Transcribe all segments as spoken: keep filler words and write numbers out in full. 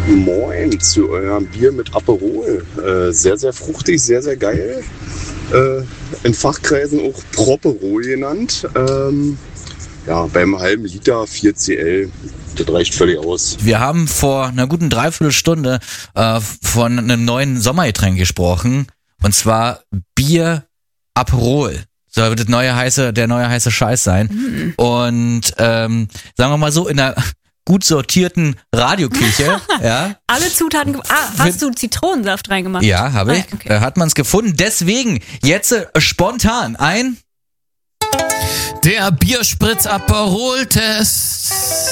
Moin zu eurem Bier mit Aperol. Äh, sehr, sehr fruchtig, sehr, sehr geil. Äh, in Fachkreisen auch Properol genannt. Ähm, ja, beim halben Liter vier C L. Das reicht völlig aus. Wir haben vor einer guten Dreiviertelstunde äh, von einem neuen Sommergetränk gesprochen. Und zwar Bier Aperol. So wird das neue heiße, der neue heiße Scheiß sein. Mhm. Und ähm, sagen wir mal so, in einer gut sortierten Radioküche. Ja. Alle Zutaten. Ge- ah, hast du Zitronensaft reingemacht? Ja, habe ich. Ah, okay. Äh, hat man es gefunden. Deswegen jetzt äh, spontan ein... Der Bierspritz-Aperol-Test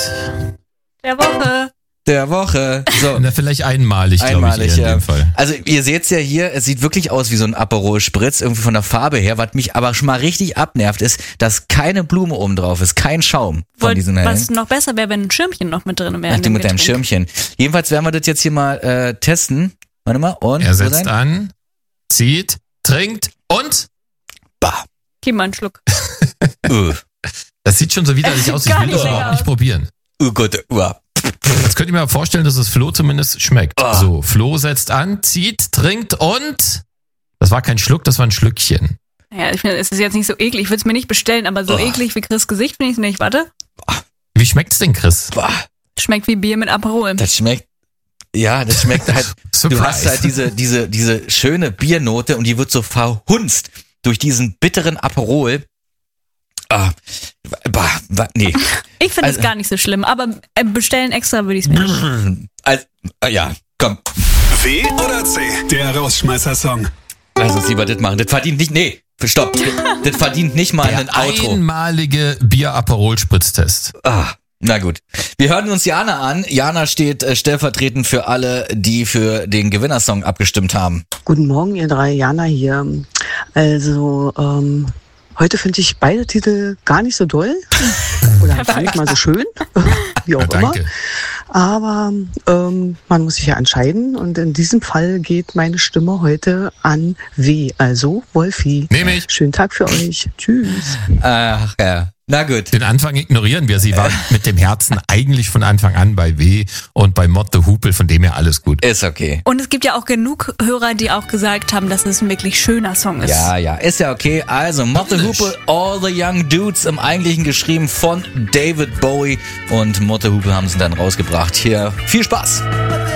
Der Woche. Der Woche. So. Na, vielleicht einmalig, glaube ich, Einmalig, eher in ja. dem Fall. Also ihr seht's ja hier, es sieht wirklich aus wie so ein Aperol-Spritz, irgendwie von der Farbe her. Was mich aber schon mal richtig abnervt, ist, dass keine Blume oben drauf ist, kein Schaum von Wollt, diesen was noch besser wäre, wenn ein Schirmchen noch mit drin wäre. Ach, du mit deinem Schirmchen. Jedenfalls werden wir das jetzt hier mal äh, testen. Warte mal. Und Er wo setzt sein? an, zieht, trinkt und... Bah. Gib mal einen Schluck. uh. Das sieht schon so widerlich aus, ich Gar will das nicht überhaupt lecker nicht probieren. Oh Gott. Uh. Jetzt könnt ihr mir vorstellen, dass es Flo zumindest schmeckt. Oh. So, Flo setzt an, zieht, trinkt und... Das war kein Schluck, das war ein Schlückchen. Ja, ich finde, es ist jetzt nicht so eklig. Ich würde es mir nicht bestellen, aber so Oh. eklig wie Chris' Gesicht finde ich es nicht. Warte. Wie schmeckt's denn, Chris? Bah. Schmeckt wie Bier mit Aperol. Das schmeckt... Ja, das schmeckt halt... Du hast halt diese, diese, diese schöne Biernote und die wird so verhunzt durch diesen bitteren Aperol. Ah, bah, bah, nee. Ich finde es Also- gar nicht so schlimm, aber äh, bestellen extra würde ich es mir nicht. Also, äh, ja, komm. W oder C? Der Rausschmeißer-Song. Lass uns lieber das machen. Das verdient nicht, nee, stopp. Das verdient nicht mal ein Der Outro. einmalige Bier-Aperol-Spritztest. Ah, na gut. Wir hören uns Jana an. Jana steht äh, stellvertretend für alle, die für den Gewinnersong abgestimmt haben. Guten Morgen, ihr drei. Jana hier. Also, ähm, heute finde ich beide Titel gar nicht so doll. Oder gar nicht mal so schön. Wie auch Ja, immer. danke. Aber ähm, man muss sich ja entscheiden. Und in diesem Fall geht meine Stimme heute an W. Also Wolfi. Nehme ich. Schönen Tag für euch. Tschüss. Ach ja, na gut. Den Anfang ignorieren wir. Sie war mit dem Herzen eigentlich von Anfang an bei W und bei Mott the Hupel, von dem her alles gut. Ist okay. Und es gibt ja auch genug Hörer, die auch gesagt haben, dass es ein wirklich schöner Song ist. Ja, ja, ist ja okay. Also, Mott the Hoople, All the Young Dudes, im Eigentlichen geschrieben von David Bowie. Und Mott the Hoople haben sie dann rausgebracht. Hier, viel Spaß.